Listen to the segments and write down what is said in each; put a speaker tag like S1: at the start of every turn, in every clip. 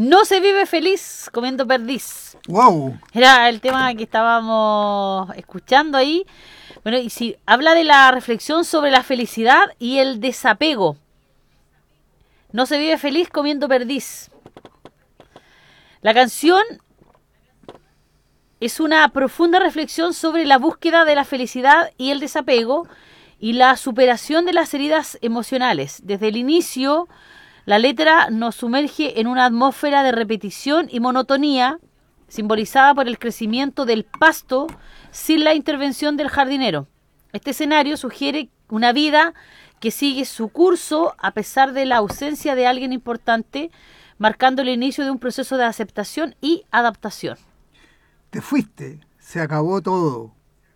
S1: No se vive feliz comiendo perdiz.
S2: ¡Wow!
S1: Era el tema que estábamos escuchando ahí. Bueno, y si habla de la reflexión sobre la felicidad y el desapego. No se vive feliz comiendo perdiz. La canción es una profunda reflexión sobre la búsqueda de la felicidad y el desapego y la superación de las heridas emocionales. Desde el inicio, la letra nos sumerge en una atmósfera de repetición y monotonía, simbolizada por el crecimiento del pasto sin la intervención del jardinero. Este escenario sugiere una vida que sigue su curso a pesar de la ausencia de alguien importante, marcando el inicio de un proceso de aceptación y adaptación.
S2: Te fuiste, se acabó todo.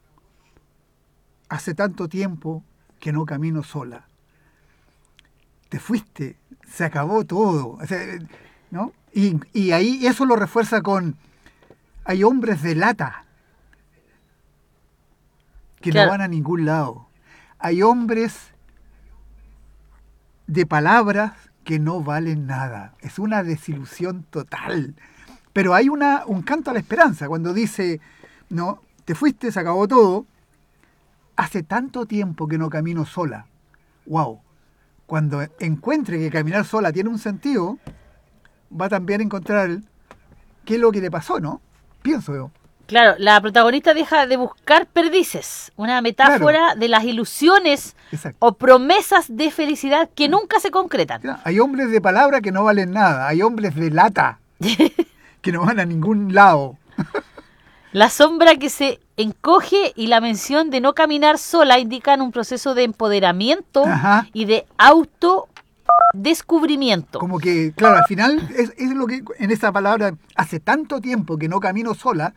S2: Hace tanto tiempo que no camino sola. Te fuiste, se acabó todo. O sea, ¿no? Y ahí eso lo refuerza con: hay hombres de lata que
S1: Claro.
S2: no van a ningún lado. Hay hombres de palabras que no valen nada. Es una desilusión total. Pero hay un canto a la esperanza cuando dice, no, te fuiste, se acabó todo. Hace tanto tiempo que no camino sola. ¡Wow! Cuando encuentre que caminar sola tiene un sentido, va también a encontrar qué es lo que le pasó, ¿no? Pienso yo.
S1: Claro, la protagonista deja de buscar perdices, una metáfora de las ilusiones
S2: Exacto.
S1: o promesas de felicidad que nunca se concretan.
S2: Hay hombres de palabra que no valen nada. Hay hombres de lata que no van a ningún lado.
S1: La sombra que se encoge y la mención de no caminar sola indican un proceso de empoderamiento
S2: Ajá.
S1: y de autodescubrimiento.
S2: Como que, claro, al final es lo que en esa palabra, hace tanto tiempo que no camino sola,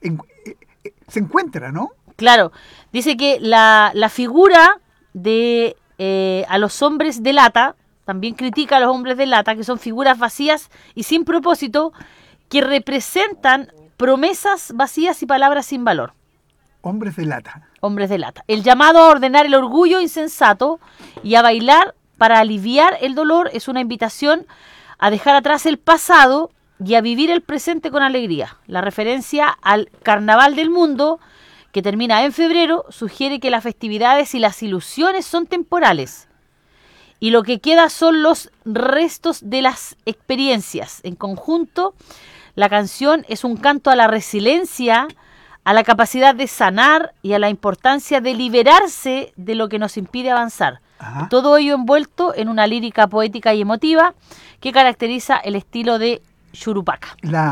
S2: se encuentra, ¿no?
S1: Claro, dice que la figura de a los hombres de lata, también critica a los hombres de lata, que son figuras vacías y sin propósito, que representan promesas vacías y palabras sin valor.
S2: Hombres de lata.
S1: Hombres de lata. El llamado a ordenar el orgullo insensato y a bailar para aliviar el dolor es una invitación a dejar atrás el pasado y a vivir el presente con alegría. La referencia al Carnaval del Mundo, que termina en febrero, sugiere que las festividades y las ilusiones son temporales y lo que queda son los restos de las experiencias. En conjunto, la canción es un canto a la resiliencia, a la capacidad de sanar y a la importancia de liberarse de lo que nos impide avanzar.
S2: Ajá.
S1: Todo ello envuelto en una lírica poética y emotiva que caracteriza el estilo de Churupaca.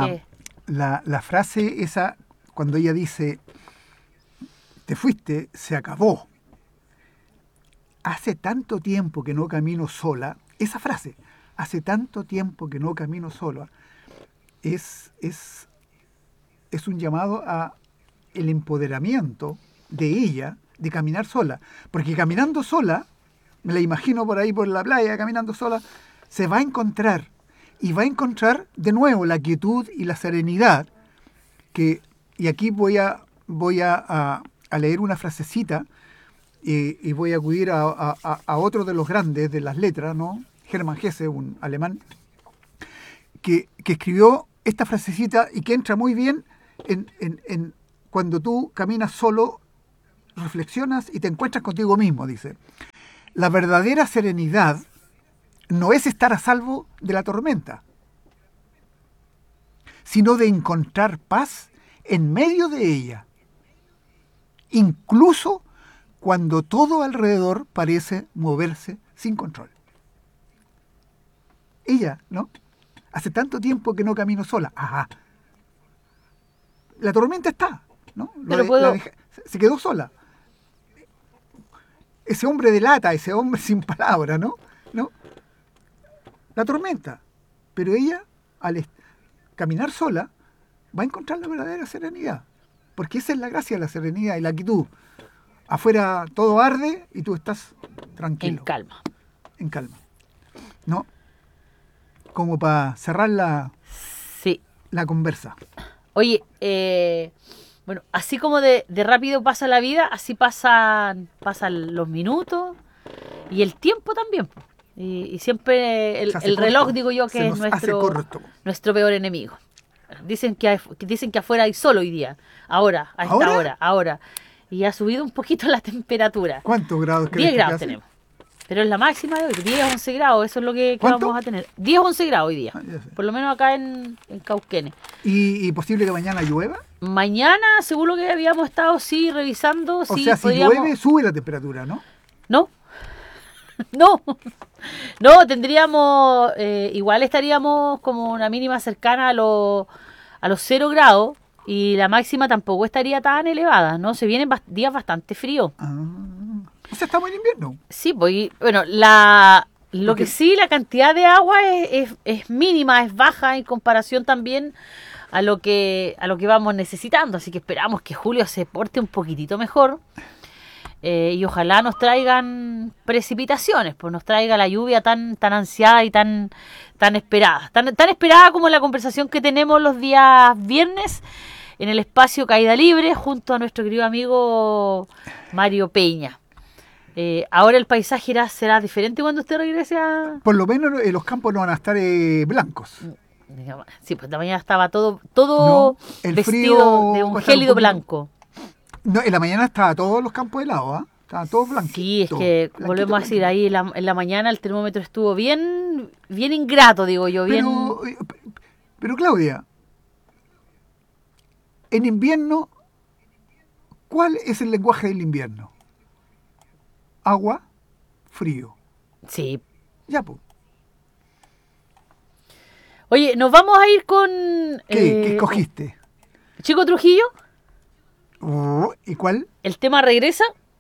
S2: La frase esa, cuando ella dice, te fuiste, se acabó. Hace tanto tiempo que no camino sola. Esa frase, hace tanto tiempo que no camino sola, es un llamado a el empoderamiento de ella de caminar sola. Porque caminando sola, me la imagino por ahí por la playa, caminando sola, se va a encontrar. Y va a encontrar de nuevo la quietud y la serenidad. Y aquí voy a leer una frasecita y voy a acudir a otro de los grandes de las letras, ¿no? Hermann Hesse, un alemán, que escribió esta frasecita y que entra muy bien en cuando tú caminas solo, reflexionas y te encuentras contigo mismo, dice. La verdadera serenidad no es estar a salvo de la tormenta, sino de encontrar paz en medio de ella, incluso cuando todo alrededor parece moverse sin control. Ella, ¿no? Hace tanto tiempo que no camino sola. Ajá. La tormenta está, ¿no? Se quedó sola. Ese hombre de lata, ese hombre sin palabra, ¿no? La tormenta. Pero ella, al caminar sola, va a encontrar la verdadera serenidad. Porque esa es la gracia de la serenidad y la quietud. Afuera todo arde y tú estás tranquilo.
S1: En calma.
S2: En calma. ¿No? Como para cerrar la conversa.
S1: Oye, bueno, así como de rápido pasa la vida, así pasan los minutos y el tiempo también. Y siempre
S2: Se hace
S1: el reloj,
S2: corto.
S1: digo yo,
S2: Se
S1: que es
S2: nos hace corto.
S1: nuestro peor enemigo. Dicen que afuera hay sol hoy día. Ahora, a esta
S2: ¿Ahora?
S1: hora, ahora. Y ha subido un poquito la temperatura.
S2: ¿Cuántos grados
S1: 10
S2: crees que
S1: grados
S2: hace?
S1: tenemos. Pero es la máxima de hoy, 10 a 11 grados, eso es lo que
S2: ¿Cuánto?
S1: vamos a tener. 10 a 11 grados hoy día,
S2: Ah, ya sé.
S1: por lo menos acá en Cauquenes.
S2: ¿Y posible que mañana llueva?
S1: Mañana, según lo que habíamos estado, sí, revisando,
S2: O
S1: sí,
S2: sea, si
S1: podríamos...
S2: llueve, sube la temperatura, ¿no?
S1: No, no, no, tendríamos, igual estaríamos como una mínima cercana a los 0 grados y la máxima tampoco estaría tan elevada, ¿no? Se vienen días bastante fríos.
S2: Ah, o sea, estamos en invierno.
S1: Sí, pues, bueno, lo
S2: Porque-
S1: que sí, la cantidad de agua es mínima, es baja en comparación también a lo que vamos necesitando, así que esperamos que julio se porte un poquitito mejor y ojalá nos traigan precipitaciones, pues nos traiga la lluvia tan ansiada y tan esperada, tan esperada como la conversación que tenemos los días viernes en el espacio Caída Libre junto a nuestro querido amigo Mario Peña. Ahora el paisaje será diferente cuando usted regrese a...
S2: Por lo menos los campos no van a estar blancos.
S1: Sí, pues de mañana estaba todo
S2: No, el
S1: vestido
S2: frío
S1: de un
S2: va a estar un
S1: gélido
S2: poquito-
S1: blanco.
S2: No, en la mañana estaban todos los campos helados, ¿ah? Estaban todos blanquitos.
S1: Sí, es que
S2: blanquito,
S1: volvemos a decir,
S2: blanquito.
S1: ahí en la mañana el termómetro estuvo bien ingrato, digo yo, bien...
S2: Pero Claudia, en invierno, ¿cuál es el lenguaje del invierno? Agua, frío.
S1: Sí.
S2: Ya, pues.
S1: Oye, nos vamos a ir con...
S2: ¿Qué escogiste?
S1: Chico Trujillo,
S2: ¿Y cuál?
S1: el tema regresa.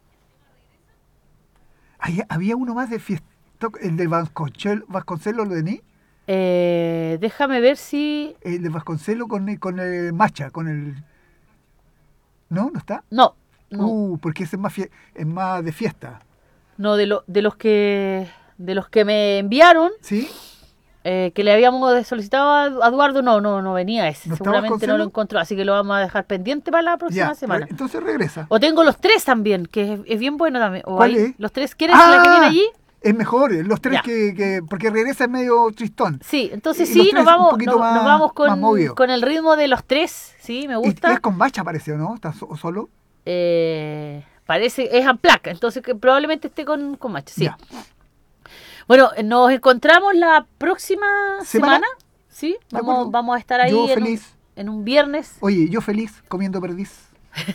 S2: Había uno más de fiesta, el de Vasconcelos, ¿lo tenés?
S1: Déjame ver si...
S2: El de Vasconcelos con el Macha, con el... ¿No? ¿No está?
S1: No,
S2: Porque ese es más de fiesta.
S1: no de los que me enviaron,
S2: ¿Sí?
S1: que le habíamos solicitado a Eduardo, no venía ese.
S2: ¿No estaba
S1: Seguramente no
S2: Vasconcelos?
S1: lo encontró, así que lo vamos a dejar pendiente para la próxima
S2: Ya,
S1: semana.
S2: entonces regresa.
S1: O tengo los 3 también, que es bien bueno también. O
S2: ¿Cuál
S1: ahí,
S2: es?
S1: Los 3, ¿quieres la que viene allí?
S2: Es mejor, los tres
S1: Ya.
S2: porque regresa es medio tristón.
S1: Sí, entonces
S2: Y los
S1: sí,
S2: tres
S1: nos
S2: un
S1: vamos,
S2: poquito
S1: nos vamos
S2: más movido.
S1: con el ritmo de los 3, sí, me
S2: Y
S1: gusta.
S2: es con Macha, parece, ¿o no? ¿Está solo?
S1: Parece, es Unplugged, entonces que probablemente esté con Macha, sí.
S2: Ya.
S1: Bueno, nos encontramos la próxima
S2: ¿Semana?
S1: semana, sí,
S2: De acuerdo.
S1: vamos a estar ahí
S2: Yo
S1: en
S2: feliz.
S1: en un viernes.
S2: Oye, yo feliz comiendo perdiz.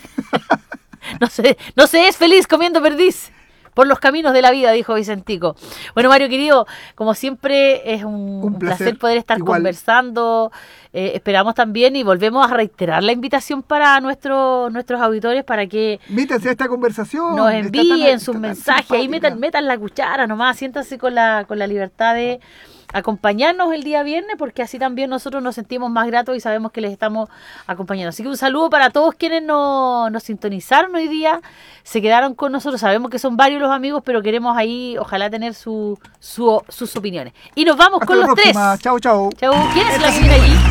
S1: No se es feliz comiendo perdiz por los caminos de la vida, dijo Vicentico. Bueno, Mario querido, como siempre es un placer poder estar
S2: igual.
S1: conversando. Esperamos también y volvemos a reiterar la invitación para nuestros auditores para que
S2: Métanse a esta conversación.
S1: nos
S2: está
S1: envíen
S2: tan-
S1: sus
S2: está tan
S1: mensajes, ahí
S2: simpática.
S1: metan la cuchara nomás, siéntanse con la libertad de acompañarnos el día viernes, porque así también nosotros nos sentimos más gratos y sabemos que les estamos acompañando. Así que un saludo para todos quienes nos sintonizaron hoy día, se quedaron con nosotros, sabemos que son varios los amigos, pero queremos ahí, ojalá tener sus opiniones. Y nos vamos
S2: Hasta
S1: con
S2: la
S1: los 3.
S2: próxima. Chao, chao.
S1: Chau, ¿quién es la que viene allí?